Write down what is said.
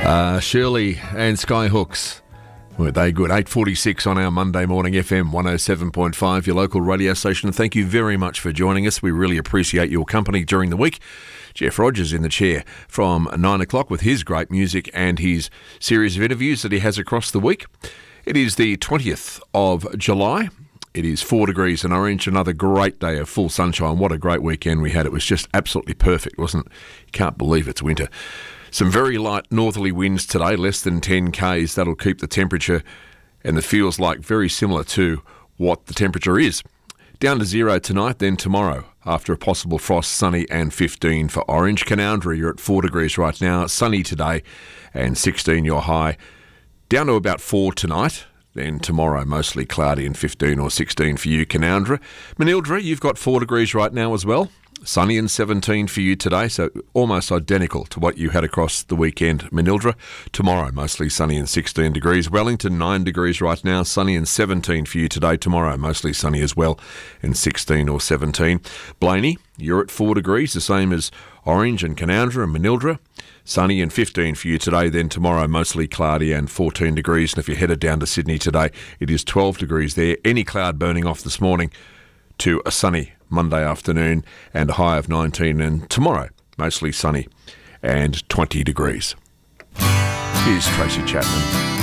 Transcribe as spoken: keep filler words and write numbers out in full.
Uh, Shirley and Skyhooks. Were they good? eight forty-six on our Monday morning, F M one oh seven point five, your local radio station. Thank you very much for joining us. We really appreciate your company during the week. Jeff Rogers in the chair from nine o'clock with his great music and his series of interviews that he has across the week. It is the twentieth of July. It is four degrees and orange. Another great day of full sunshine. What a great weekend we had. It was just absolutely perfect, wasn't it? You can't believe it's winter. Some very light northerly winds today, less than ten kays. That'll keep the temperature and the feels like very similar to what the temperature is. Down to zero tonight, then tomorrow. After a possible frost, sunny and fifteen for Orange. Canowindra, you're at four degrees right now. Sunny today and sixteen your high. Down to about four tonight. Then tomorrow, mostly cloudy and fifteen or sixteen for you, Canowindra. Manildra, you've got four degrees right now as well. Sunny and seventeen for you today, so almost identical to what you had across the weekend, Manildra. Tomorrow, mostly sunny and sixteen degrees. Wellington, nine degrees right now, sunny and seventeen for you today. Tomorrow, mostly sunny as well, and sixteen or seventeen. Blaney, you're at four degrees, the same as Orange and Canowindra and Manildra. Sunny and fifteen for you today, then tomorrow mostly cloudy and fourteen degrees. And if you're headed down to Sydney today, it is twelve degrees there. Any cloud burning off this morning to a sunny Monday afternoon and a high of nineteen, and tomorrow mostly sunny and twenty degrees. Here's Tracy Chapman.